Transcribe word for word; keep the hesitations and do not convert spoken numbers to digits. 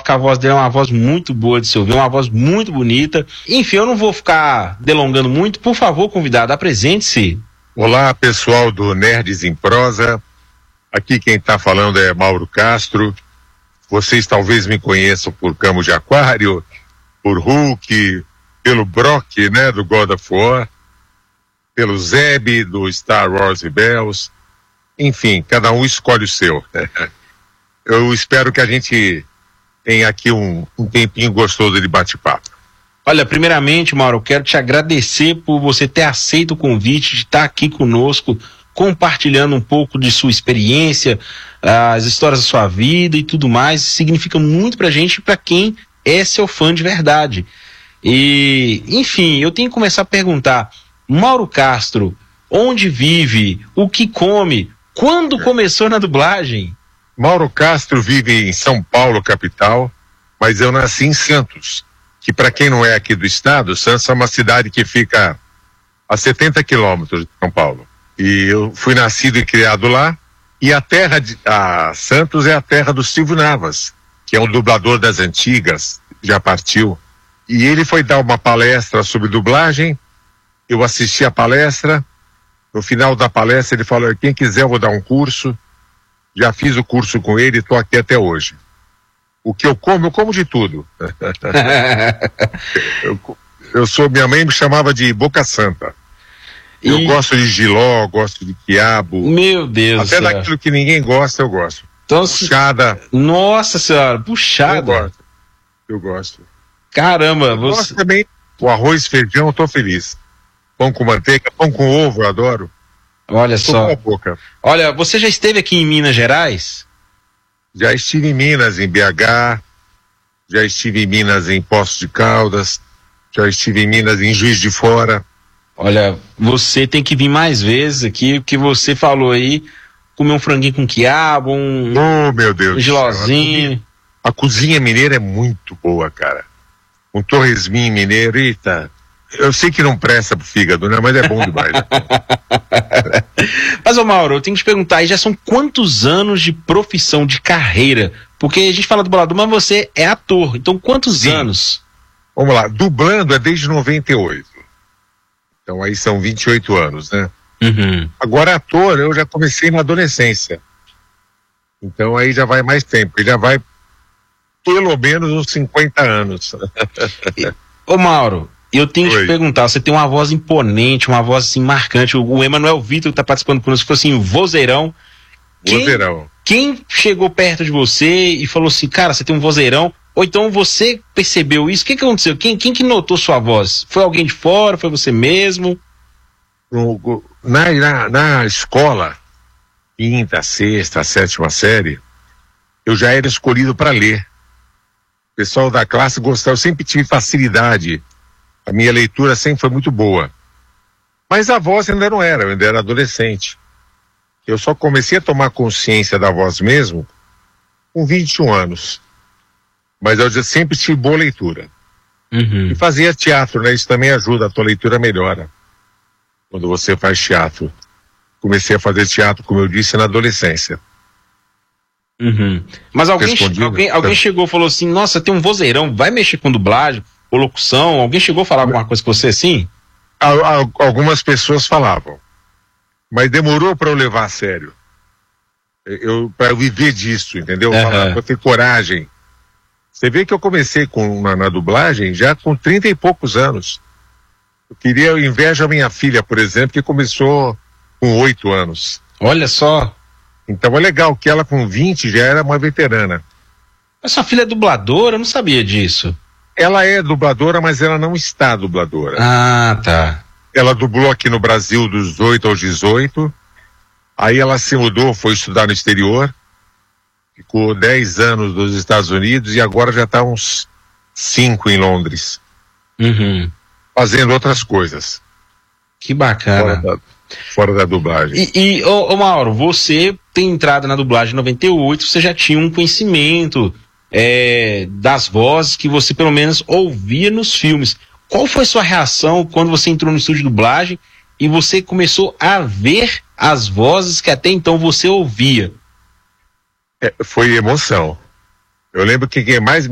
que a voz dele é uma voz muito boa de se ouvir, uma voz muito bonita. Enfim, eu não vou ficar delongando muito. Por favor, convidado, apresente-se. Olá, pessoal do Nerds em Prosa. Aqui quem está falando é Mauro Castro. Vocês talvez me conheçam por Camus de Aquário, por Hulk, pelo Brock, né, do God of War, pelo Zeb, do Star Wars Rebels. Enfim, cada um escolhe o seu. Eu espero que a gente tenha aqui um, um tempinho gostoso de bate-papo. Olha, primeiramente, Mauro, eu quero te agradecer por você ter aceito o convite de estar aqui conosco, compartilhando um pouco de sua experiência, as histórias da sua vida e tudo mais. Significa muito pra gente e pra quem é seu fã de verdade. E, enfim, eu tenho que começar a perguntar, Mauro Castro, onde vive, o que come, quando começou na dublagem? Mauro Castro vive em São Paulo, capital, mas eu nasci em Santos, que para quem não é aqui do estado, Santos é uma cidade que fica a setenta quilômetros de São Paulo. E eu fui nascido e criado lá, e a terra de a Santos é a terra do Silvio Navas, que é um dublador das antigas, já partiu. E ele foi dar uma palestra sobre dublagem, eu assisti a palestra, no final da palestra ele falou, quem quiser eu vou dar um curso, já fiz o curso com ele e estou aqui até hoje. O que eu como, eu como de tudo. eu, eu sou, minha mãe me chamava de Boca Santa. E... Eu gosto de jiló, gosto de quiabo. Meu Deus. Até daquilo que ninguém gosta, eu gosto. Então, puxada. Nossa senhora, puxada. Eu gosto. Eu gosto. Caramba, eu você... gosto também. O arroz, feijão, eu tô feliz. Pão com manteiga, pão com ovo, eu adoro. Olha só. A boca. Olha, você já esteve aqui em Minas Gerais? Já estive em Minas, em B H, já estive em Minas, em Poços de Caldas, já estive em Minas, em Juiz de Fora. Olha, você tem que vir mais vezes aqui, porque você falou aí, comer um franguinho com quiabo, um... Oh, meu Deus. Um gilozinho. A cozinha mineira é muito boa, cara. Um torresminho mineiro, eita... Eu sei que não presta pro fígado, né? Mas é bom demais. Mas, ô Mauro, eu tenho que te perguntar, aí já são quantos anos de profissão, de carreira? Porque a gente fala dublador, mas você é ator. Então, quantos Sim. anos? Vamos lá, dublando é desde noventa e oito. Então, aí são vinte e oito anos, né? Uhum. Agora, ator, eu já comecei na adolescência. Então, aí já vai mais tempo. Ele já vai pelo menos uns cinquenta anos. Ô, Mauro... Eu tenho que Oi. te perguntar, você tem uma voz imponente, uma voz assim marcante. O, o Emanuel Vitor que está participando conosco falou assim, vozeirão. Quem, Vozeirão. Quem chegou perto de você e falou assim, cara, você tem um vozeirão? Ou então você percebeu isso? O que, que aconteceu? Quem, quem que notou sua voz? Foi alguém de fora? Foi você mesmo? Na, na, na escola, quinta, sexta, sétima série, eu já era escolhido para ler. O pessoal da classe gostava, eu sempre tive facilidade. A minha leitura sempre foi muito boa. Mas a voz ainda não era, eu ainda era adolescente. Eu só comecei a tomar consciência da voz mesmo com vinte e um anos. Mas eu já sempre tive boa leitura. Uhum. E fazia teatro, né? Isso também ajuda, a tua leitura melhora. Quando você faz teatro. Comecei a fazer teatro, como eu disse, na adolescência. Uhum. Mas alguém, alguém, alguém chegou e falou assim, nossa, tem um vozeirão, vai mexer com dublagem? Ou locução, alguém chegou a falar alguma coisa com você assim? Algumas pessoas falavam, mas demorou para eu levar a sério, eu, para eu viver disso, entendeu? Uhum. Para ter coragem. Você vê que eu comecei com, na, na dublagem já com trinta e poucos anos. Eu queria, eu invejo a minha filha, por exemplo, que começou com oito anos. Olha só. Então é legal que ela com vinte já era uma veterana. Mas sua filha é dubladora? Eu não sabia disso. Ela é dubladora, mas ela não está dubladora. Ah, tá. Ela dublou aqui no Brasil dos oito aos dezoito. Aí ela se mudou, foi estudar no exterior. Ficou dez anos nos Estados Unidos e agora já está uns cinco em Londres. Uhum. Fazendo outras coisas. Que bacana. Fora da, fora da dublagem. E, e ô, ô Mauro, você tem entrado na dublagem em noventa e oito, você já tinha um conhecimento... É, das vozes que você pelo menos ouvia nos filmes. Qual foi sua reação quando você entrou no estúdio de dublagem e você começou a ver as vozes que até então você ouvia? É, foi emoção. Eu lembro que quem mais